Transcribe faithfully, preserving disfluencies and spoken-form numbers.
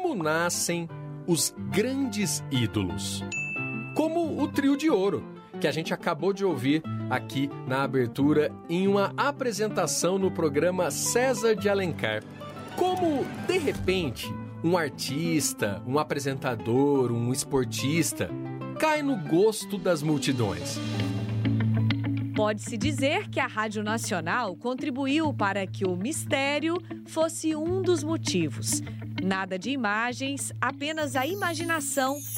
Como nascem os grandes ídolos? Como o Trio de Ouro, que a gente acabou de ouvir aqui na abertura em uma apresentação no programa César de Alencar. Como, de repente, um artista, um apresentador, um esportista cai no gosto das multidões. Pode-se dizer que a Rádio Nacional contribuiu para que o mistério fosse um dos motivos. Nada de imagens, apenas a imaginação